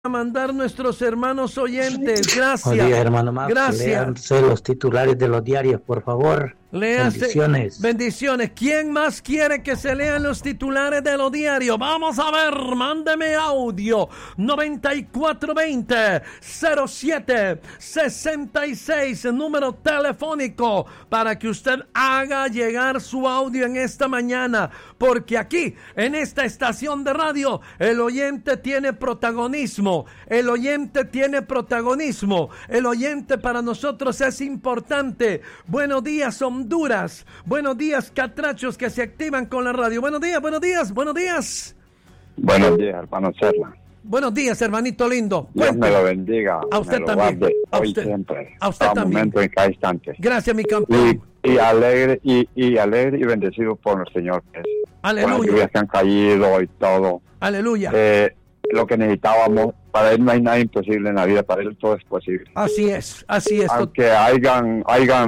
a mandar nuestros hermanos oyentes. Gracias. Buenos días, hermano Max. Gracias. Léanse los titulares de los diarios, por favor. Léase. Bendiciones. Bendiciones. ¿Quién más quiere que se lean los titulares de los diarios? Vamos a ver, mándeme audio. 9420-0766, número telefónico, para que usted haga llegar su audio en esta mañana. Porque aquí, en esta estación de radio, el oyente tiene protagonismo. El oyente tiene protagonismo. El oyente para nosotros es importante. Buenos días, Honduras. Buenos días, catrachos que se activan con la radio. Buenos días, buenos días, buenos días. Buenos días, hermano Serla. Buenos días, hermanito lindo. Dios me lo bendiga. A usted me lo también. guarde A hoy usted. siempre. A usted cada también. momento, en cada instante. Gracias, mi campeón. Y alegre y bendecido por el Señor. Aleluya. Con las lluvias que han caído y todo. Aleluya. Lo que necesitábamos. Para Él no hay nada imposible en la vida. Para Él todo es posible. Así es, así es. Aunque hayan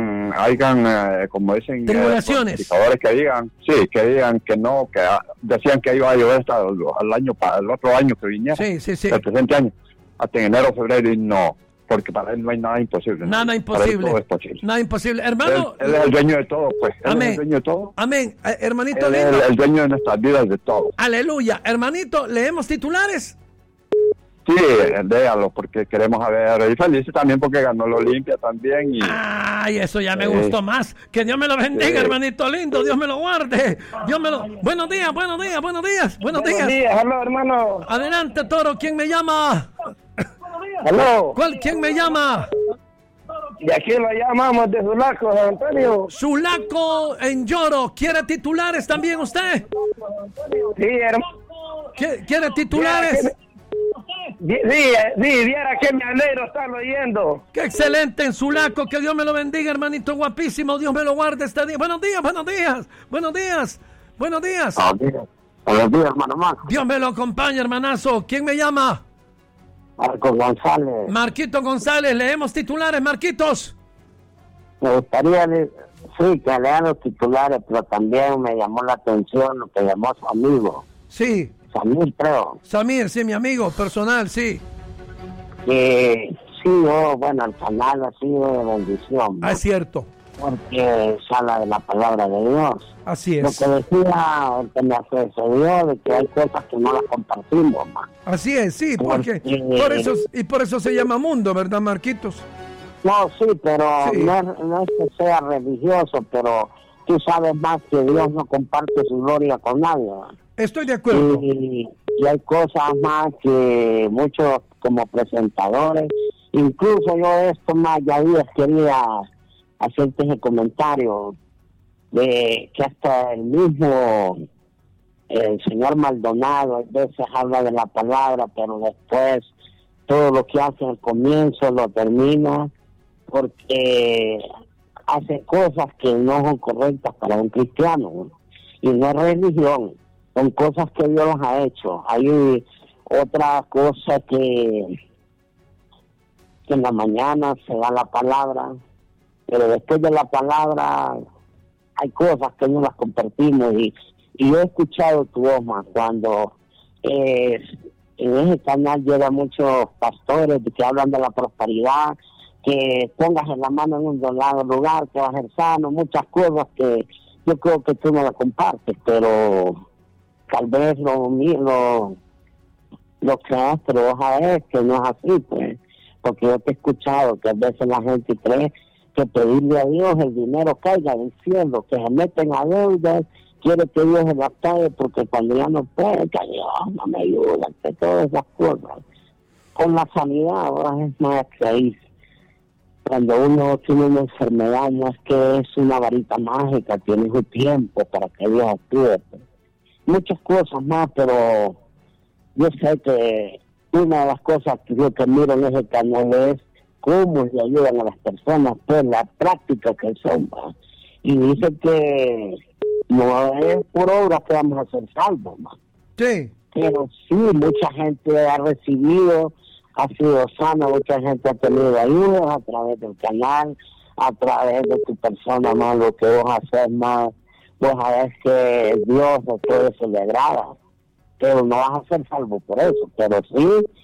como dicen, Tribulaciones. indicadores que digan que no, que decían que iba a llover hasta el otro año que viniera, Sí. el presente año, hasta en enero, febrero, y no, porque para Él no hay nada imposible. Nada imposible. Para Él todo es posible. Nada imposible. Hermano. Él es el dueño de todo, pues. Él Amén. es el dueño de todo. Amén. Hermanito Él lindo. es el dueño de nuestras vidas, de todo. Aleluya. Hermanito, ¿leemos titulares? Sí, déjalo, porque queremos ver. Y felices también porque ganó la Olimpia también. Ay, eso ya me gustó más. Que Dios me lo bendiga, hermanito lindo. Dios me lo guarde. Buenos días, buenos días, buenos días. Buenos días. Hola, hermano. Adelante, Toro. ¿Quién me llama? Aló. ¿Quién me llama? De aquí lo llamamos de Zulaco, San Antonio. Zulaco en Lloro. ¿Quiere titulares también usted? Sí, hermano. ¿Quiere titulares? Sí, viera que me alegro estarlo oyendo. ¡Qué excelente en Zulaco! Que Dios me lo bendiga, hermanito guapísimo. Dios me lo guarde este día. Buenos días, buenos días. Buenos días. Buenos días. Buenos días, hermano Max. Dios me lo acompañe, hermanazo. ¿Quién me llama? Marcos González. Marquito González. Leemos titulares, Marquitos. Me gustaría que lean los titulares, pero también me llamó la atención lo que llamó su amigo. Sí. Samir, creo. Samir, sí, mi amigo personal, sí. Que sí, bueno, el canal ha sido de bendición. Ah, es cierto. Porque se habla de la palabra de Dios. Así Lo es. que decía el que me asesorió de que hay cosas que no las compartimos, man. Así es, sí, porque por eso se llama mundo, ¿verdad, Marquitos? No, sí, pero Sí. No es que sea religioso, pero tú sabes más que Dios no comparte su gloria con nadie, man. Estoy de acuerdo. Y hay cosas más que muchos como presentadores, incluso yo esto más ya días quería hacerte ese comentario de que hasta el mismo el señor Maldonado a veces habla de la palabra, pero después todo lo que hace al comienzo lo termina porque hace cosas que no son correctas para un cristiano, ¿no? Y no es religión, son cosas que Dios los ha hecho. Hay otra cosa que en la mañana se da la palabra, pero después de la palabra hay cosas que no las compartimos y yo he escuchado tu voz, man, cuando en ese canal llega muchos pastores que hablan de la prosperidad, que pongas en la mano en un lugar que va a ser sano, muchas cosas que yo creo que tú no las compartes, pero tal vez lo creas, pero vos sabés que no es así, pues, porque yo te he escuchado que a veces la gente cree que pedirle a Dios el dinero caiga del cielo, que se meten a deudas, quiere que Dios se las pague porque cuando ya no puede, que Dios no me ayuda, que todas esas cosas. Con la sanidad ahora es más que ahí. Cuando uno tiene una enfermedad no es que es una varita mágica, tiene su tiempo para que Dios actúe. Muchas cosas más, pero yo sé que una de las cosas que yo que miro en ese canal es cómo le ayudan a las personas, pues la práctica que son, ¿va? Y dice que no es por obra que vamos a ser salvos, ¿va? Sí. Pero sí, mucha gente ha recibido, ha sido sana, mucha gente ha tenido ayuda a través del canal, a través de tu persona, más lo que vos haces más, vos sabés que Dios a todo eso le agrada, pero no vas a ser salvo por eso, pero sí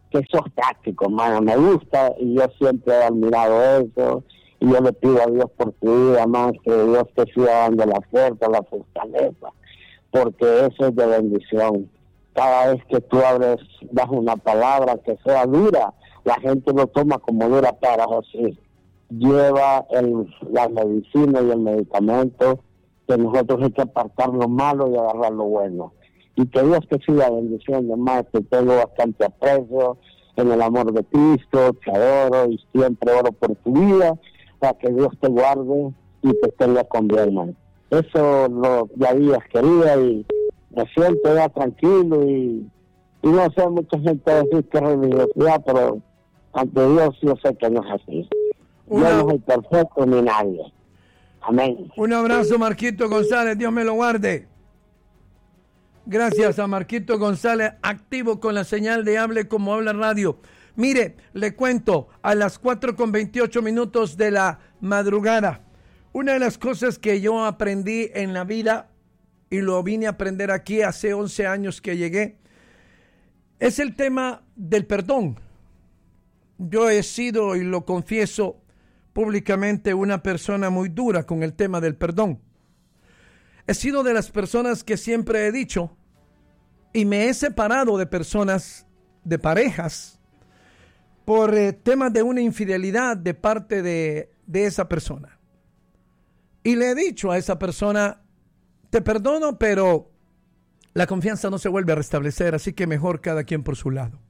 que sos práctico, hermano, me gusta y yo siempre he admirado eso y yo le pido a Dios por tu vida, más que Dios te siga dando la fuerza, la fortaleza, porque eso es de bendición. Cada vez que tú das una palabra que sea dura, la gente lo toma como dura, para José. Lleva la medicina y el medicamento, que nosotros hay que apartar lo malo y agarrar lo bueno. Y que Dios te siga bendiciendo, más que tengo bastante aprecio en el amor de Cristo, te adoro y siempre oro por tu vida, para que Dios te guarde y te tenga con bien, hermano. Eso ya días quería y me siento ya tranquilo y no sé, mucha gente decir que es religiosidad, pero ante Dios yo sé que no es así. Yo no soy perfecto ni nadie. Amén. Un abrazo, Marquito González, Dios me lo guarde. Gracias a Marquito González, activo con la señal de Hable Como Habla Radio. Mire, le cuento, a las 4:28 de la madrugada, una de las cosas que yo aprendí en la vida, y lo vine a aprender aquí hace 11 años que llegué, es el tema del perdón. Yo he sido, y lo confieso públicamente, una persona muy dura con el tema del perdón. He sido de las personas que siempre he dicho, y me he separado de personas, de parejas, por temas de una infidelidad de parte de esa persona. Y le he dicho a esa persona, te perdono, pero la confianza no se vuelve a restablecer, así que mejor cada quien por su lado.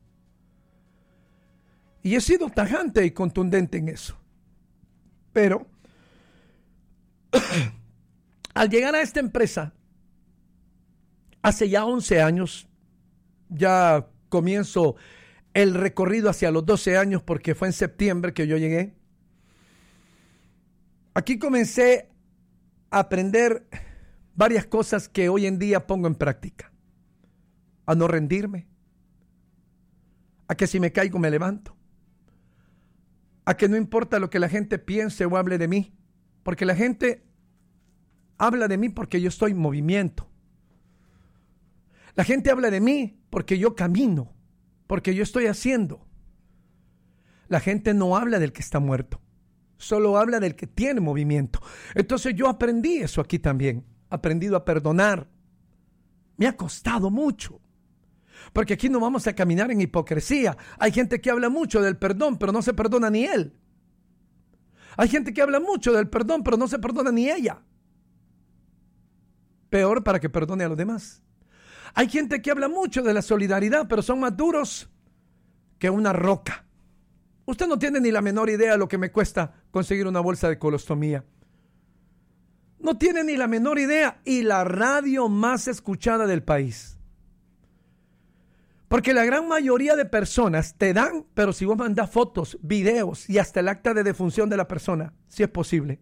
Y he sido tajante y contundente en eso. Pero al llegar a esta empresa, hace ya 11 años, ya comienzo el recorrido hacia los 12 años, porque fue en septiembre que yo llegué. Aquí comencé a aprender varias cosas que hoy en día pongo en práctica. A no rendirme, a que si me caigo me levanto, a que no importa lo que la gente piense o hable de mí, porque la gente habla de mí porque yo estoy en movimiento. La gente habla de mí porque yo camino, porque yo estoy haciendo. La gente no habla del que está muerto, solo habla del que tiene movimiento. Entonces yo aprendí eso aquí también. He aprendido a perdonar. Me ha costado mucho, porque aquí no vamos a caminar en hipocresía. Hay gente que habla mucho del perdón, pero no se perdona ni él. Hay gente que habla mucho del perdón, pero no se perdona ni ella. Peor para que perdone a los demás. Hay gente que habla mucho de la solidaridad, pero son más duros que una roca. Usted no tiene ni la menor idea de lo que me cuesta conseguir una bolsa de colostomía. No tiene ni la menor idea. Y la radio más escuchada del país. Porque la gran mayoría de personas te dan, pero si vos mandás fotos, videos y hasta el acta de defunción de la persona, si es posible.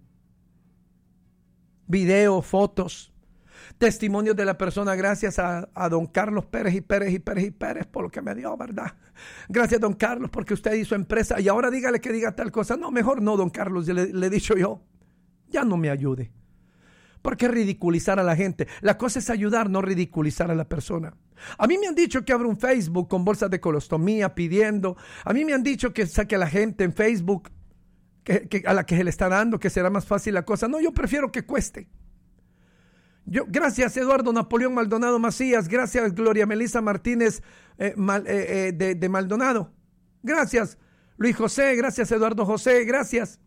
Videos, fotos, testimonios de la persona, gracias a don Carlos Pérez y Pérez por lo que me dio, ¿verdad? Gracias, don Carlos, porque usted hizo empresa y ahora dígale que diga tal cosa. No, mejor no, don Carlos, le he dicho yo. Ya no me ayude. ¿Por qué ridiculizar a la gente? La cosa es ayudar, no ridiculizar a la persona. A mí me han dicho que abra un Facebook con bolsas de colostomía pidiendo. A mí me han dicho que saque a la gente en Facebook que a la que se le está dando, que será más fácil la cosa. No, yo prefiero que cueste. Gracias Eduardo Napoleón Maldonado Macías, gracias Gloria Melisa Martínez de Maldonado, gracias Luis José, gracias Eduardo José, gracias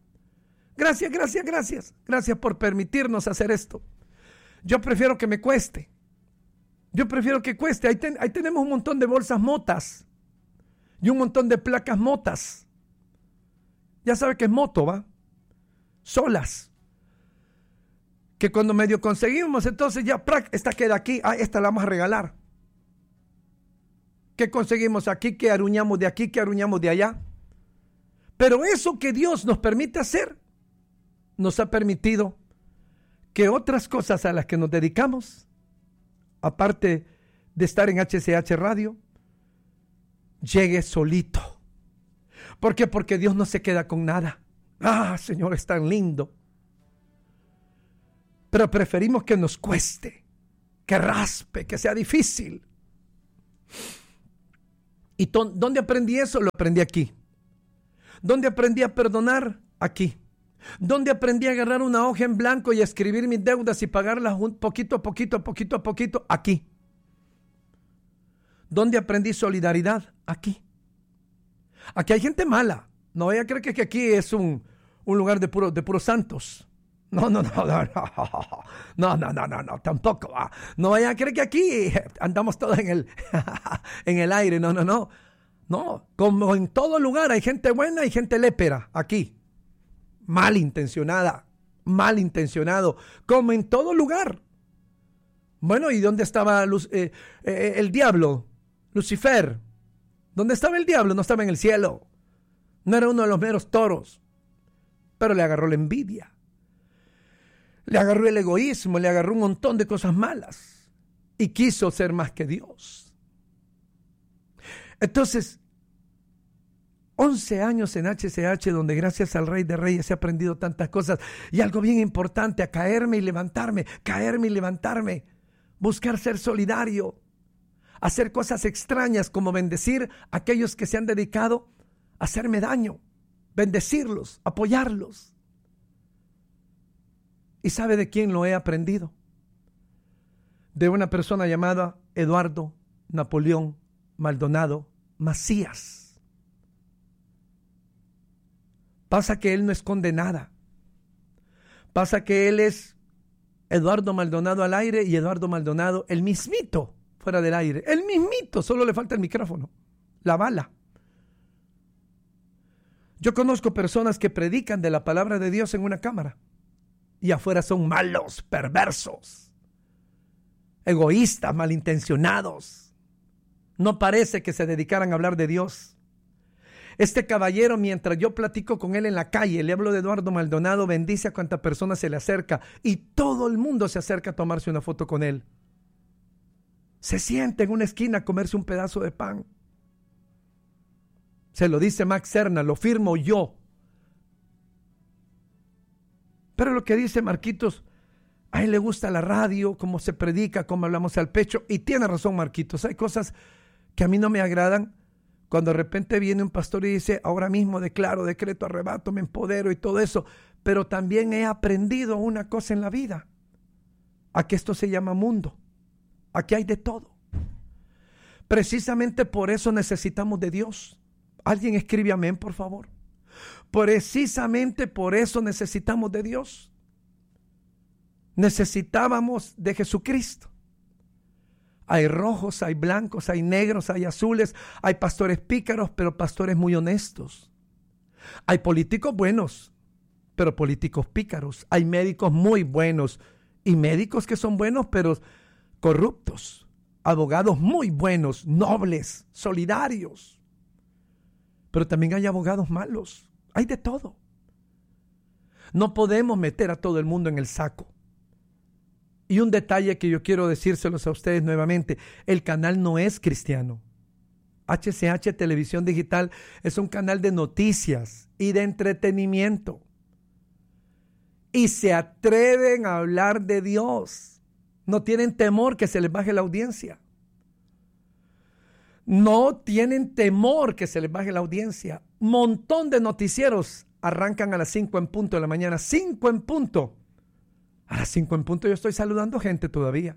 por permitirnos hacer esto. Yo prefiero que me cueste, ahí tenemos un montón de bolsas motas y un montón de placas motas, ya sabe que es moto, ¿va? Solas. Que cuando medio conseguimos, entonces ya, esta queda aquí, esta la vamos a regalar. ¿Qué conseguimos aquí? ¿Qué aruñamos de aquí? ¿Qué aruñamos de allá? Pero eso que Dios nos permite hacer, nos ha permitido que otras cosas a las que nos dedicamos, aparte de estar en HCH Radio, llegue solito. ¿Por qué? Porque Dios no se queda con nada. Señor, es tan lindo. Pero preferimos que nos cueste, que raspe, que sea difícil. ¿Y dónde aprendí eso? Lo aprendí aquí. ¿Dónde aprendí a perdonar? Aquí. ¿Dónde aprendí a agarrar una hoja en blanco y a escribir mis deudas y pagarlas poquito a poquito? Aquí. ¿Dónde aprendí solidaridad? Aquí. Aquí hay gente mala. No vaya a creer que aquí es un lugar de puros santos. No, tampoco. No vaya a creer que aquí andamos todos en el aire. No, como en todo lugar hay gente buena y gente lépera. Aquí. Malintencionado, como en todo lugar. Bueno, ¿y dónde estaba el diablo? Lucifer. ¿Dónde estaba el diablo? No estaba en el cielo. No era uno de los meros toros. Pero le agarró la envidia. Le agarró el egoísmo, le agarró un montón de cosas malas. Y quiso ser más que Dios. Entonces, 11 años en HCH, donde gracias al Rey de Reyes he aprendido tantas cosas. Y algo bien importante, a caerme y levantarme. Buscar ser solidario. Hacer cosas extrañas como bendecir a aquellos que se han dedicado a hacerme daño. Bendecirlos, apoyarlos. ¿Y sabe de quién lo he aprendido? De una persona llamada Eduardo Napoleón Maldonado Macías. Pasa que él no esconde nada. Pasa que él es Eduardo Maldonado al aire y Eduardo Maldonado el mismito fuera del aire. El mismito, solo le falta el micrófono, la bala. Yo conozco personas que predican de la palabra de Dios en una cámara y afuera son malos, perversos, egoístas, malintencionados. No parece que se dedicaran a hablar de Dios. Este caballero, mientras yo platico con él en la calle, le hablo de Eduardo Maldonado, bendice a cuanta persona se le acerca y todo el mundo se acerca a tomarse una foto con él. Se sienta en una esquina a comerse un pedazo de pan. Se lo dice Max Serna, lo firmo yo. Pero lo que dice Marquitos, a él le gusta la radio, cómo se predica, cómo hablamos al pecho. Y tiene razón Marquitos, hay cosas que a mí no me agradan. Cuando de repente viene un pastor y dice, ahora mismo declaro, decreto, arrebato, me empodero y todo eso. Pero también he aprendido una cosa en la vida. A que esto se llama mundo. Aquí hay de todo. Precisamente por eso necesitamos de Dios. Alguien escribe amén, por favor. Precisamente por eso necesitamos de Dios. Necesitábamos de Jesucristo. Hay rojos, hay blancos, hay negros, hay azules, hay pastores pícaros, pero pastores muy honestos. Hay políticos buenos, pero políticos pícaros. Hay médicos muy buenos y médicos que son buenos, pero corruptos. Abogados muy buenos, nobles, solidarios. Pero también hay abogados malos. Hay de todo. No podemos meter a todo el mundo en el saco. Y un detalle que yo quiero decírselos a ustedes nuevamente. El canal no es cristiano. HCH Televisión Digital es un canal de noticias y de entretenimiento. Y se atreven a hablar de Dios. No tienen temor que se les baje la audiencia. No tienen temor que se les baje la audiencia. Montón de noticieros arrancan a las 5 en punto de la mañana. 5 en punto. A las 5 en punto yo estoy saludando gente todavía.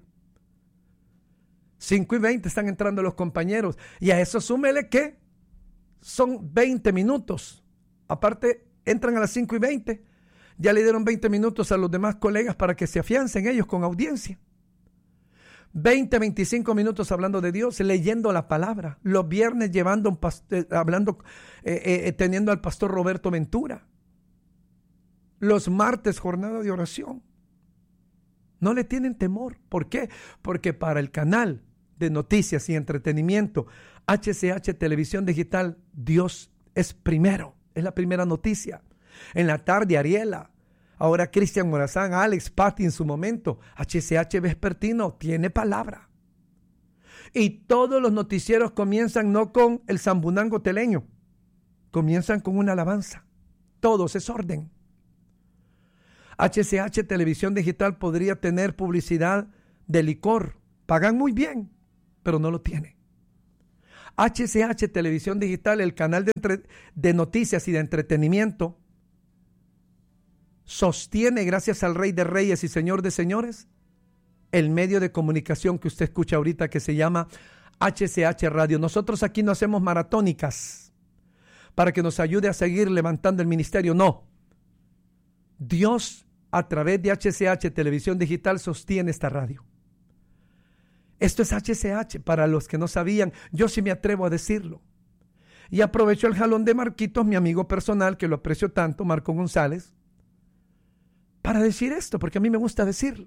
5:20 están entrando los compañeros. Y a eso súmele que son 20 minutos. Aparte, entran a las 5:20. Ya le dieron 20 minutos a los demás colegas para que se afiancen ellos con audiencia. 20, 25 minutos hablando de Dios, leyendo la palabra. Los viernes llevando teniendo al pastor Roberto Ventura. Los martes, jornada de oración. No le tienen temor. ¿Por qué? Porque para el canal de noticias y entretenimiento, HCH Televisión Digital, Dios es primero. Es la primera noticia. En la tarde, Ariela. Ahora Cristian Morazán, Alex, Patti en su momento. HCH Vespertino tiene palabra. Y todos los noticieros comienzan no con el zambunango teleño. Comienzan con una alabanza. Todos es orden. HCH Televisión Digital podría tener publicidad de licor. Pagan muy bien, pero no lo tiene. HCH Televisión Digital, el canal de noticias y de entretenimiento, sostiene, gracias al Rey de Reyes y Señor de Señores, el medio de comunicación que usted escucha ahorita, que se llama HCH Radio. Nosotros aquí no hacemos maratónicas para que nos ayude a seguir levantando el ministerio, no. Dios, a través de HCH Televisión Digital, sostiene esta radio. Esto es HCH, para los que no sabían, yo sí me atrevo a decirlo. Y aprovecho el jalón de Marquitos, mi amigo personal, que lo aprecio tanto, Marco González, para decir esto, porque a mí me gusta decirlo.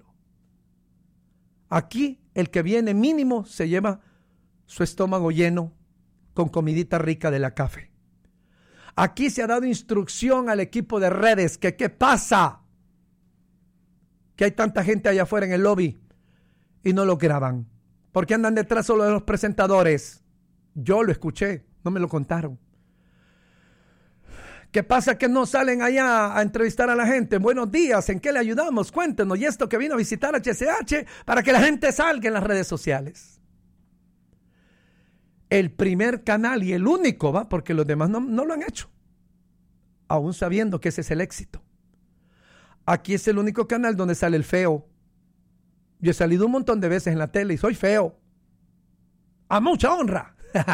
Aquí, el que viene mínimo se lleva su estómago lleno con comidita rica de la café. Aquí se ha dado instrucción al equipo de redes que qué pasa, que hay tanta gente allá afuera en el lobby y no lo graban. ¿Por qué andan detrás solo de los presentadores? Yo lo escuché, no me lo contaron. ¿Qué pasa que no salen allá a entrevistar a la gente? Buenos días, ¿en qué le ayudamos? Cuéntenos. Y esto que vino a visitar HCH para que la gente salga en las redes sociales. El primer canal y el único, ¿va? Porque los demás no lo han hecho, aún sabiendo que ese es el éxito. Aquí es el único canal donde sale el feo. Yo he salido un montón de veces en la tele y soy feo. A mucha honra.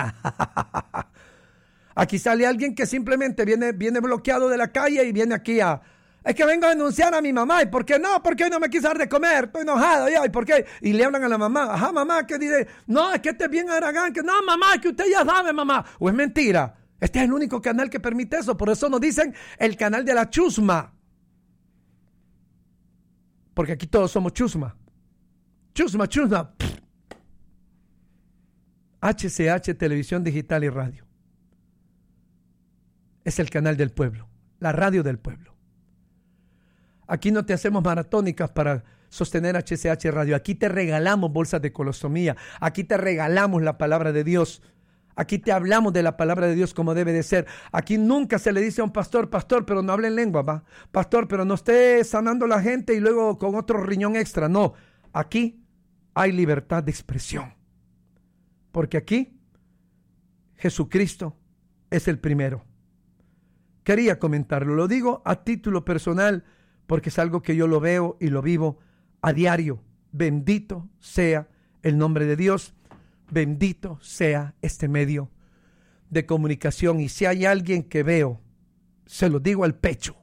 Aquí sale alguien que simplemente viene bloqueado de la calle y viene aquí es que vengo a denunciar a mi mamá. ¿Y por qué no? Porque hoy no me quiso dar de comer. Estoy enojado ya. ¿Y por qué? Y le hablan a la mamá. Ajá, mamá, ¿qué dice? No, es que este es bien aragán. Que no, mamá, es que usted ya sabe, mamá. O es mentira. Este es el único canal que permite eso. Por eso nos dicen el canal de la chusma. Porque aquí todos somos chusma. Chusma, chusma. HCH Televisión Digital y Radio. Es el canal del pueblo, la radio del pueblo. Aquí no te hacemos maratónicas para sostener HCH Radio. Aquí te regalamos bolsas de colostomía. Aquí te regalamos la palabra de Dios. Aquí te hablamos de la palabra de Dios como debe de ser. Aquí nunca se le dice a un pastor, pero no hable en lengua, va. Pastor, pero no esté sanando a la gente y luego con otro riñón extra. No, aquí hay libertad de expresión. Porque aquí Jesucristo es el primero. Quería comentarlo, lo digo a título personal porque es algo que yo lo veo y lo vivo a diario. Bendito sea el nombre de Dios, bendito sea este medio de comunicación. Y si hay alguien que veo, se lo digo al pecho,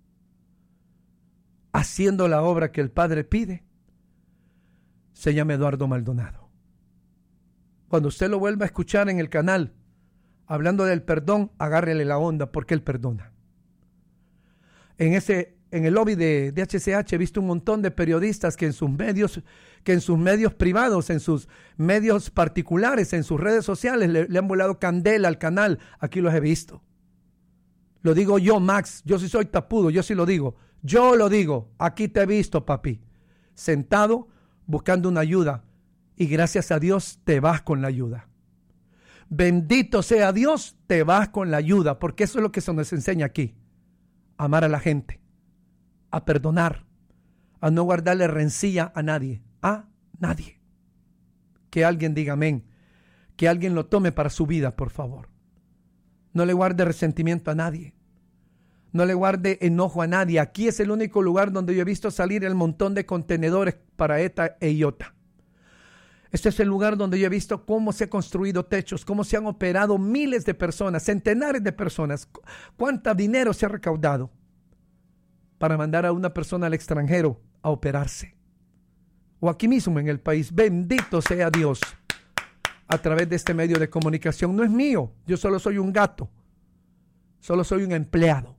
haciendo la obra que el Padre pide, se llama Eduardo Maldonado. Cuando usted lo vuelva a escuchar en el canal, hablando del perdón, agárrele la onda porque Él perdona. En el lobby de HCH he visto un montón de periodistas que en sus medios privados, en sus medios particulares, en sus redes sociales, le han volado candela al canal. Aquí los he visto. Lo digo yo, Max. Yo sí soy tapudo, yo sí lo digo. Yo lo digo. Aquí te he visto, papi. Sentado, buscando una ayuda. Y gracias a Dios te vas con la ayuda. Bendito sea Dios, te vas con la ayuda, porque eso es lo que se nos enseña aquí. Amar a la gente, a perdonar, a no guardarle rencilla a nadie. Que alguien diga amén, que alguien lo tome para su vida, por favor. No le guarde resentimiento a nadie, no le guarde enojo a nadie. Aquí es el único lugar donde yo he visto salir el montón de contenedores para ETA e IOTA. Este es el lugar donde yo he visto cómo se han construido techos, cómo se han operado miles de personas, centenares de personas, cuánto dinero se ha recaudado para mandar a una persona al extranjero a operarse. O aquí mismo en el país. Bendito sea Dios. A través de este medio de comunicación. No es mío, yo solo soy un gato, solo soy un empleado.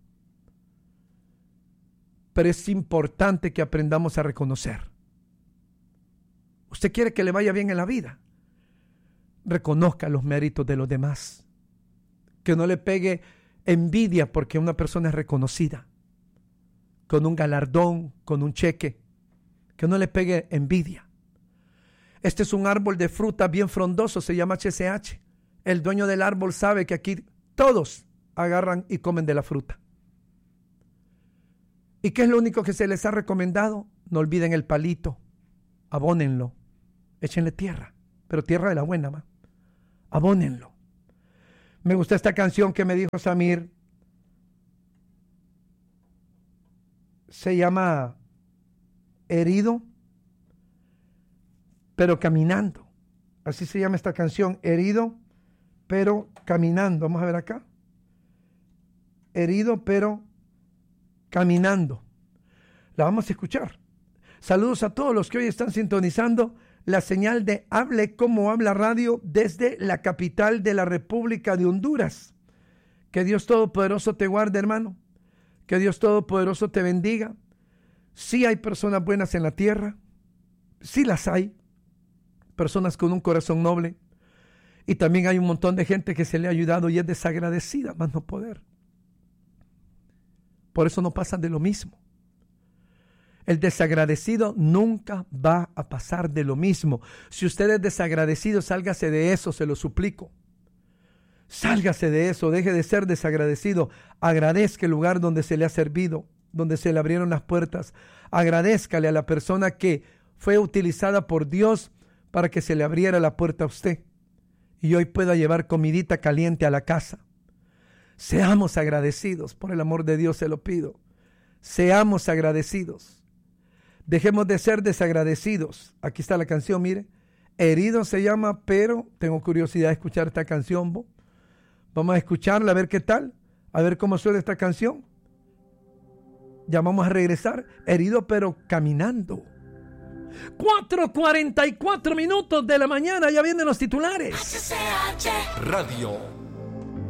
Pero es importante que aprendamos a reconocer. Usted quiere que le vaya bien en la vida, reconozca los méritos de los demás. Que no le pegue envidia porque una persona es reconocida, con un galardón, con un cheque. Que no le pegue envidia. Este es un árbol de fruta bien frondoso, se llama HCH. El dueño del árbol sabe que aquí todos agarran y comen de la fruta. ¿Y qué es lo único que se les ha recomendado? No olviden el palito, abónenlo. Échenle tierra, pero tierra de la buena, abónenlo. Me gusta esta canción que me dijo Samir. Se llama Herido, pero caminando. Así se llama esta canción, Herido, pero caminando. Vamos a ver acá. Herido, pero caminando. La vamos a escuchar. Saludos a todos los que hoy están sintonizando la señal de Hable Como Habla Radio desde la capital de la República de Honduras. Que Dios Todopoderoso te guarde, hermano. Que Dios Todopoderoso te bendiga. Sí hay personas buenas en la tierra. Sí las hay. Personas con un corazón noble. Y también hay un montón de gente que se le ha ayudado y es desagradecida, más no poder. Por eso no pasan de lo mismo. El desagradecido nunca va a pasar de lo mismo. Si usted es desagradecido, sálgase de eso, se lo suplico. Sálgase de eso, deje de ser desagradecido. Agradezca el lugar donde se le ha servido, donde se le abrieron las puertas. Agradézcale a la persona que fue utilizada por Dios para que se le abriera la puerta a usted y hoy pueda llevar comidita caliente a la casa. Seamos agradecidos, por el amor de Dios se lo pido. Seamos agradecidos. Dejemos de ser desagradecidos. Aquí está la canción, mire. Herido se llama, pero tengo curiosidad de escuchar esta canción. Vamos a escucharla, a ver qué tal. A ver cómo suena esta canción. Ya vamos a regresar. Herido, pero caminando. 4:44 minutos de la mañana. Ya vienen los titulares. Radio